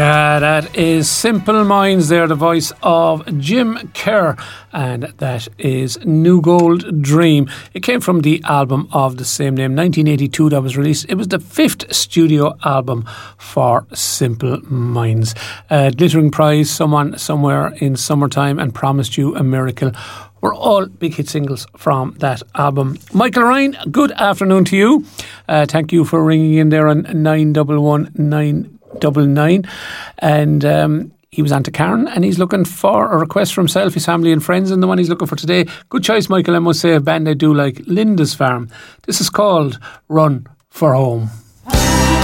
That is Simple Minds. They're the voice of Jim Kerr, and that is New Gold Dream. It came from the album of the same name, 1982, that was released. It was the 5th studio album for Simple Minds. Glittering Prize, Someone Somewhere in Summertime, and Promised You a Miracle were all big hit singles from that album. Michael Ryan, good afternoon to you. Thank you for ringing in there on 911999, and he was on to Karen, and he's looking for a request from himself, his family and friends, and the one he's looking for today. Good choice, Michael, I must say, a band I do like, Linda's Farm. This is called Run for Home.